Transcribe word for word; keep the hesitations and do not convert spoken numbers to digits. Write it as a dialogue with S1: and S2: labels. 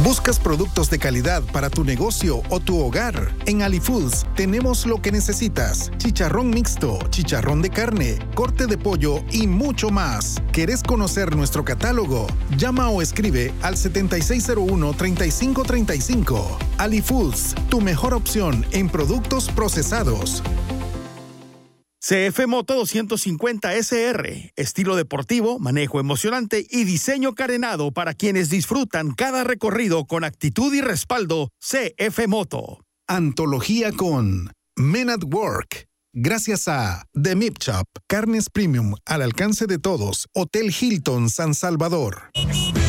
S1: ¿Buscas productos de calidad para tu negocio o tu hogar? En Ali Foods tenemos lo que necesitas: chicharrón mixto, chicharrón de carne, corte de pollo y mucho más. ¿Querés conocer nuestro catálogo? Llama o escribe al siete seis cero uno, tres cinco tres cinco. Ali Foods, tu mejor opción en productos procesados.
S2: C F Moto doscientos cincuenta S R, estilo deportivo, manejo emocionante y diseño carenado para quienes disfrutan cada recorrido con actitud y respaldo. C F Moto.
S1: Antología con Men at Work. Gracias a The Meat Shop, carnes premium al alcance de todos. Hotel Hilton San Salvador.